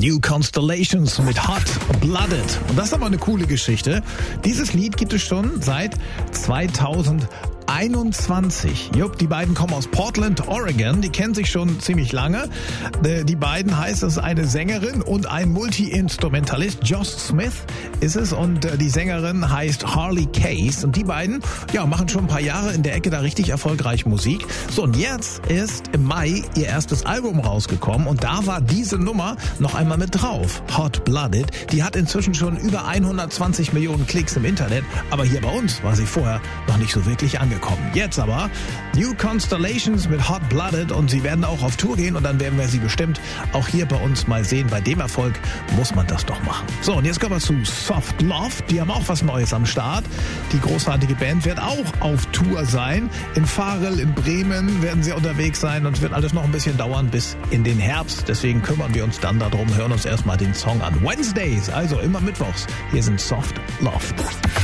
New Constellations mit Hot Blooded. Und das ist aber eine coole Geschichte. Dieses Lied gibt es schon seit 2021. Jupp, die beiden kommen aus Portland, Oregon. Die kennen sich schon ziemlich lange. Die beiden heißt es eine Sängerin und ein Multi-Instrumentalist. Josh Smith ist es und die Sängerin heißt Harley Case. Und die beiden, ja, machen schon ein paar Jahre in der Ecke da richtig erfolgreich Musik. So, und jetzt ist im Mai ihr erstes Album rausgekommen und da war diese Nummer noch einmal mit drauf. Hot Blooded. Die hat inzwischen schon über 120 Millionen Klicks im Internet, aber hier bei uns war sie vorher noch nicht so wirklich angekommen. Jetzt aber New Constellations mit Hot Blooded und sie werden auch auf Tour gehen und dann werden wir sie bestimmt auch hier bei uns mal sehen. Bei dem Erfolg muss man das doch machen. So, und jetzt kommen wir zu Soft Love. Die haben auch was Neues am Start. Die großartige Band wird auch auf Tour sein. In Varel, in Bremen werden sie unterwegs sein und es wird alles noch ein bisschen dauern bis in den Herbst. Deswegen kümmern wir uns dann darum, hören uns erstmal den Song an. Wednesdays, also immer mittwochs. Hier sind Soft Love.